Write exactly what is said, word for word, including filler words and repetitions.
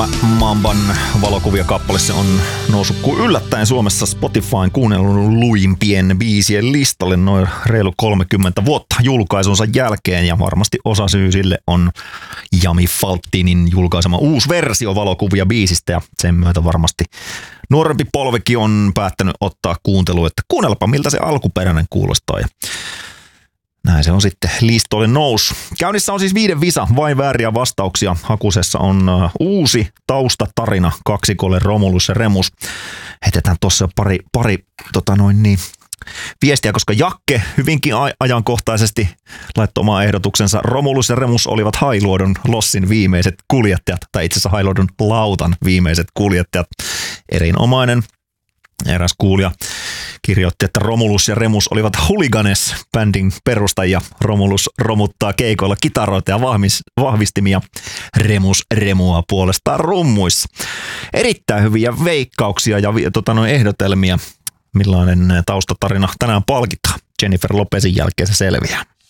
Mamban valokuvia kappale se on noussut kuin yllättäen Suomessa Spotifyn kuunnelluimpien biisien listalle noin reilu kolmekymmentä vuotta julkaisunsa jälkeen, ja varmasti osa syy sille on Jami Faltinin julkaisema uusi versio valokuvia biisistä, ja sen myötä varmasti nuorempi polvikin on päättänyt ottaa kuunteluun, että kuunnelpa miltä se alkuperäinen kuulostaa, ja näin se on sitten listoille noussut. Käynnissä on siis viiden visa, vain vääriä vastauksia. Hakusessa on uh, uusi taustatarina kaksikolle Romulus ja Remus. Heitetään tuossa pari, pari tota noin niin, viestiä, koska Jakke hyvinkin a- ajankohtaisesti laittoi oman ehdotuksensa. Romulus ja Remus olivat Hailuodon lossin viimeiset kuljettajat, tai itse asiassa Hailuodon lautan viimeiset kuljettajat. Erinomainen. Eräs kuulija kirjoitti, että Romulus ja Remus olivat Hooligans-bändin perustajia. Romulus romuttaa keikoilla kitaroita ja vahvistimia. Remus remua puolestaan rummuissa. Erittäin hyviä veikkauksia ja tota, noin ehdotelmia. Millainen taustatarina tänään palkitaan? Jennifer Lopezin jälkeen se selviää.